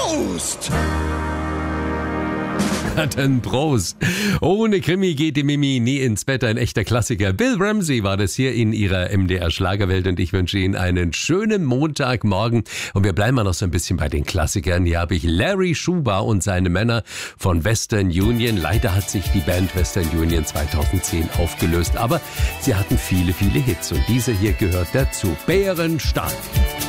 Prost! Dann Prost. Ohne Krimi geht die Mimi nie ins Bett. Ein echter Klassiker. Bill Ramsey war das hier in ihrer MDR-Schlagerwelt und ich wünsche Ihnen einen schönen Montagmorgen. Und wir bleiben mal noch so ein bisschen bei den Klassikern. Hier habe ich Larry Schuber und seine Männer von Western Union. Leider hat sich die Band Western Union 2010 aufgelöst, aber sie hatten viele, viele Hits und dieser hier gehört dazu. Bärenstark.